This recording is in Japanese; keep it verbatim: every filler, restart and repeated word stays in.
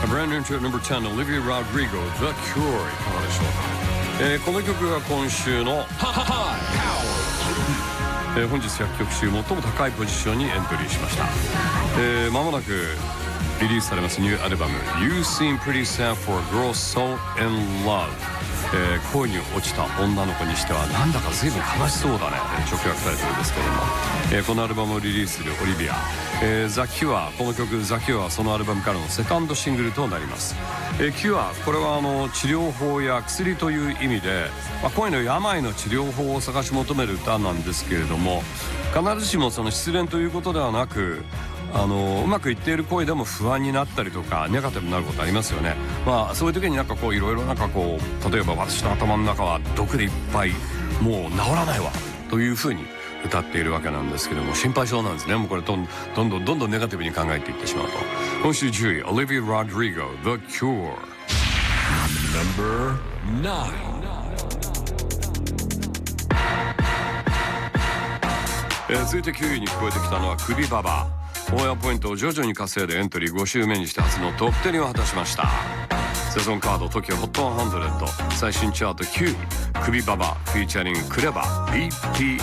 brand new to number ten, Olivia Rodrigo, The Cure いかがでしょうか。えー、この曲が今週のえー、本日ひゃっきょく中最も高いポジションにエントリーしました。えー、間もなくリリースされますニューアルバム You Seem Pretty Sad for a Girl So In Love、えー、恋に落ちた女の子にしてはなんだか随分悲しそうだね、えー、直訳されてるんですけども、えー、このアルバムをリリースするオリビア、えー、ザ・キュア、この曲ザ・キュアはそのアルバムからのセカンドシングルとなります。えー、キュア、これはあの治療法や薬という意味で、まあ、恋の病の治療法を探し求める歌なんですけれども、必ずしもその失恋ということではなく、あのうまくいっている恋でも不安になったりとかネガティブになることありますよね。まあそういう時になんかこういろいろなんかこう、例えば私の頭の中は毒でいっぱい、もう治らないわというふうに歌っているわけなんですけども、心配性なんですね。もうこれどんどんどんどんどんネガティブに考えていってしまうと。今週じゅうい、Olivia Rodrigo, The Cure。 Number nine。 えー、続いてきゅういに聞こえてきたのはクビババ。オンエアポイントを徐々に稼いでエントリーご週目にして初のトップじゅうを果たしました。セゾンカード トキオ ホットひゃく、最新チャートきゅうい、クビババフィーチャリングクレバ ビーピー